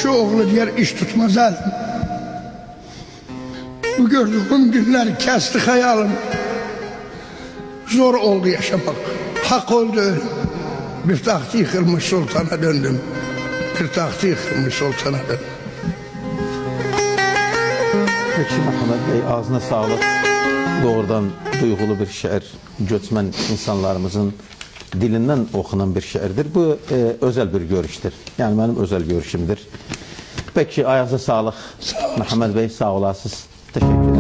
Şu oğlu diğer iş tutmaz elim. Bu gördüğüm günler kesti hayalim. Zor oldu yaşamak. Hak oldu ölüm. Bir tahtı yıkılmış sultana döndüm. Bir tahtı yıkılmış sultana döndüm. Peki Məhəmməd Bey, ağzına sağlık. Doğrudan duygulu bir şiir, göçmen insanlarımızın dilinden okunan bir şiirdir. Bu özel bir görüştür. Yani benim özel görüşümdür. Peki ayağınıza sağlık. Məhəmməd Bey, sağ olasınız. Teşekkür ederim.